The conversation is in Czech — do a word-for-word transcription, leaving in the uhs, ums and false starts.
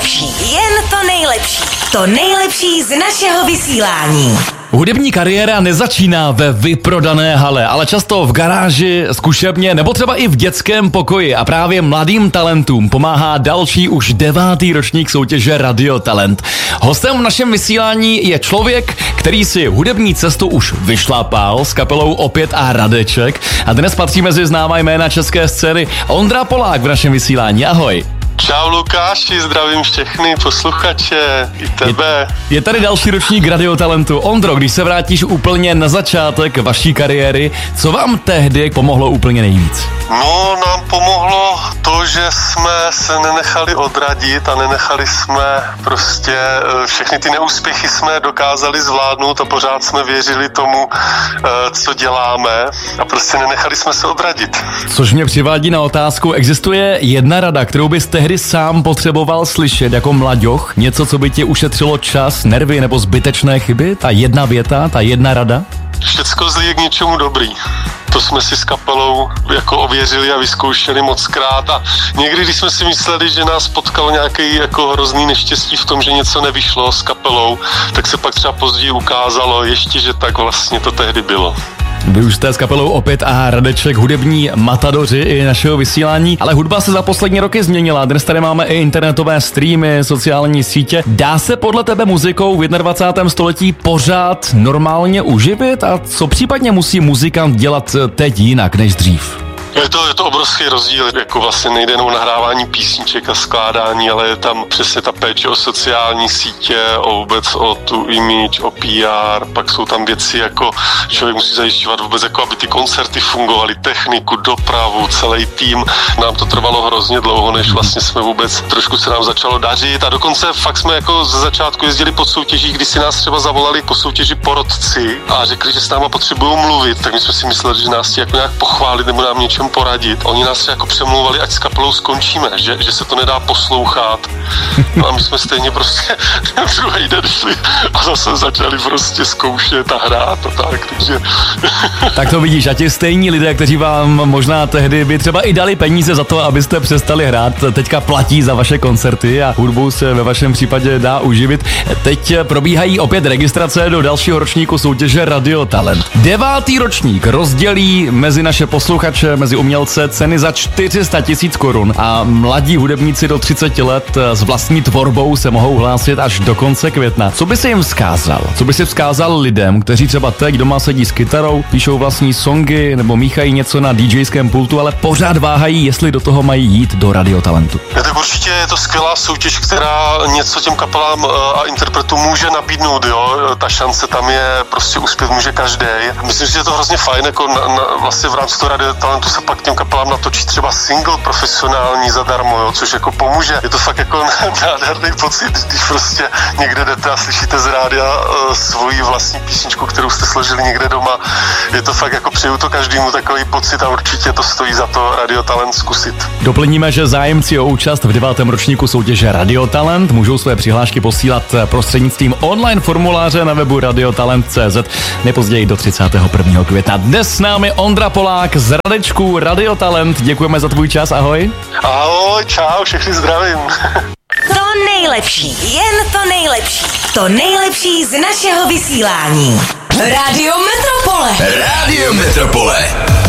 nejlepší, jen to nejlepší. To nejlepší z našeho vysílání. Hudební kariéra nezačíná ve vyprodané hale, ale často v garáži, zkušebně nebo třeba i v dětském pokoji a právě mladým talentům pomáhá další už devátý ročník soutěže Radio Talent. Hostem v našem vysílání je člověk, který si hudební cestu už vyšlapal s kapelou Opět a Radeček a dnes patří mezi známá jména české scény. Ondra Polák v našem vysílání, ahoj. Čau Lukáši, zdravím všechny posluchače, i tebe. Je, je tady další ročník Radio Talentu. Ondro, když se vrátíš úplně na začátek vaší kariéry, co vám tehdy pomohlo úplně nejvíc? No, nám pomohlo to, že jsme se nenechali odradit a nenechali jsme prostě všechny ty neúspěchy jsme dokázali zvládnout a pořád jsme věřili tomu, co děláme a prostě nenechali jsme se odradit. Což mě přivádí na otázku, existuje jedna rada, kterou bys tehdy sám potřeboval slyšet jako mlaďoch? Něco, co by ti ušetřilo čas, nervy nebo zbytečné chyby? Ta jedna věta, ta jedna rada? Všecko zlí je k něčemu dobrý. To jsme si s kapelou jako ověřili a vyzkoušeli mockrát a někdy, když jsme si mysleli, že nás potkalo nějaký jako hrozný neštěstí v tom, že něco nevyšlo s kapelou, tak se pak třeba později ukázalo ještě, že tak vlastně to tehdy bylo. Vy už jste s kapelou Opět a Radeček hudební matadoři i našeho vysílání, ale hudba se za poslední roky změnila. Dnes tady máme i internetové streamy, sociální sítě. Dá se podle tebe muzikou v dvacátém prvním století pořád normálně uživit? A co případně musí muzikant dělat teď jinak než dřív? Je to, je to obrovský rozdíl, jako vlastně nejde jenom o nahrávání písniček a skládání, ale je tam přesně ta péče o sociální sítě, o vůbec o tu image, o P R, pak jsou tam věci jako člověk musí zajišťovat vůbec jako aby ty koncerty fungovaly, techniku, dopravu, celý tým. Nám to trvalo hrozně dlouho, než vlastně jsme vůbec, trošku se nám začalo dařit a dokonce fakt jsme jako ze začátku jezdili po soutěžích, kdy si nás třeba zavolali po soutěži porodci a řekli, že s náma potřebují mluvit, tak my jsme si mysleli, že nás jako nějak pochválit nebo nám něčem poradit. Oni nás jako přemlouvali, ať s kapelou skončíme, že, že se to nedá poslouchat. No a my jsme stejně prostě druhý den šli a zase začali prostě zkoušet a hrát a tak, takže... Tak to vidíš, a ti stejní lidé, kteří vám možná tehdy by třeba i dali peníze za to, abyste přestali hrát, teďka platí za vaše koncerty a hudbu se ve vašem případě dá uživit. Teď probíhají opět registrace do dalšího ročníku soutěže Radio Talent. Devátý ročník rozdělí mezi naše posluchače, mezi umělce ceny za čtyři sta tisíc korun a mladí hudebníci do třiceti let s vlastní tvorbou se mohou hlásit až do konce května. Co by si jim vzkázal? Co by si vzkázal lidem, kteří třeba teď doma sedí s kytarou, píšou vlastní songy nebo míchají něco na DJském pultu, ale pořád váhají, jestli do toho mají jít do Radio Talentu? Je tak určitě je to skvělá soutěž, která něco těm kapelám a interpretům může nabídnout, jo. Ta šance tam je, prostě úspěch může každý. Myslím, že je to hrozně fajn, jako na, na, vlastně v rámci toho Radio Talentu se pak těm kapelám natočí třeba single profesionální zadarmo, jo, což jako pomůže. Je to fakt jako nádherný pocit, když prostě někde jdete a slyšíte z rádia uh, svoji vlastní písničku, kterou jste složili někde doma. Je to fakt jako přeju to každému takový pocit a určitě to stojí za to Radio Talent zkusit. Doplníme, že zájemci o účast v devátém ročníku soutěže Radio Talent můžou své přihlášky posílat prostřednictvím online formuláře na webu radiotalent tečka cé zet nejpozději do třicátého prvního května. Dnes s námi Ondra Polák z Radečku Radio Talent. Děkujeme za tvůj čas, ahoj. Ahoj, čau, všechny zdravím. To nejlepší, jen to nejlepší. To nejlepší z našeho vysílání. Radio Metropole. Radio Metropole.